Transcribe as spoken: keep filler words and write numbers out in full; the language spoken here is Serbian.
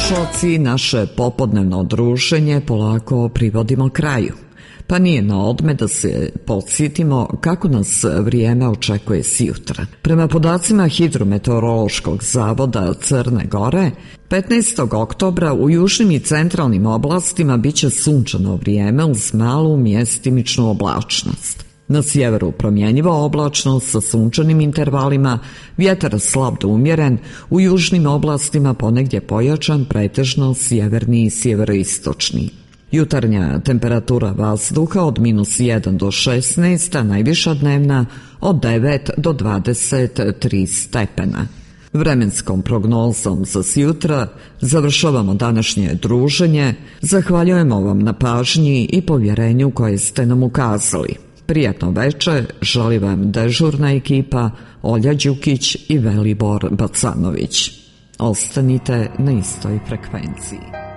slušalci, naše popodnevno druženje polako privodimo kraju. Pa nije na odmet da se podsjetimo kako nas vrijeme očekuje sjutra. Prema podacima Hidrometeorološkog zavoda Crne Gore, petnaestog oktobra u južnim i centralnim oblastima biće sunčano vrijeme uz malu mjestimičnu oblačnost. Na sjeveru promjenjiva oblačnost sa sunčanim intervalima, vjetar slab do umjeren, u južnim oblastima ponegdje pojačan, pretežno sjeverni i sjeveroistočni. Jutarnja temperatura vazduha od minus jedan do šesnaest, a najviša dnevna od devet do dvadeset tri stepena. Vremenskom prognozom za sjutra završavamo današnje druženje. Zahvaljujemo vam na pažnji i povjerenju koje ste nam ukazali. Prijatno večer želi vam dežurna ekipa Olja Đukić i Velibor Bacanović. Ostanite na istoj frekvenciji.